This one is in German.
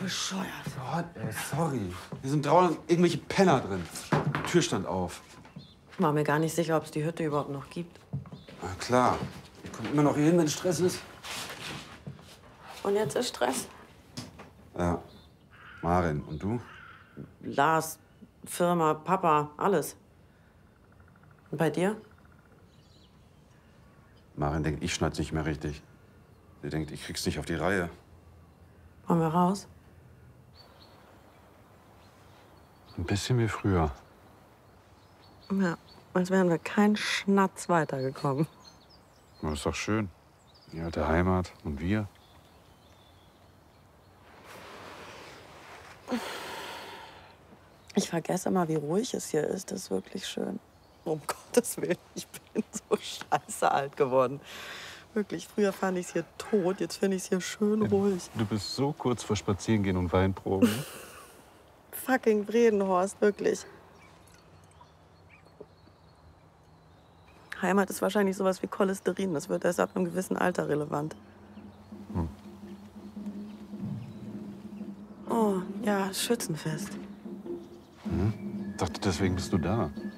bescheuert. Gott, ey, sorry. Hier sind draußen irgendwelche Penner drin. Die Tür stand auf. Ich war mir gar nicht sicher, ob es die Hütte überhaupt noch gibt. Na klar. Ich komme immer noch hier hin, wenn Stress ist. Und jetzt ist Stress. Ja. Maren, und du? Lars, Firma, Papa, alles. Und bei dir? Maren denkt, ich schneid's nicht mehr richtig. Sie denkt, ich krieg's nicht auf die Reihe. Wollen wir raus? Ein bisschen wie früher. Ja, als wären wir keinen Schnatz weitergekommen. Aber ist doch schön. Die alte Heimat und wir. Ich vergesse immer, wie ruhig es hier ist. Das ist wirklich schön. Um Gottes Willen, ich bin so scheiße alt geworden. Wirklich, früher fand ich es hier tot, jetzt finde ich es hier schön ruhig. Du bist so kurz vor Spazierengehen und Weinproben. Fucking Bredenhorst, wirklich. Heimat ist wahrscheinlich sowas wie Cholesterin. Das wird erst ab einem gewissen Alter relevant. Oh, ja, Schützenfest. Dachte, deswegen bist du da.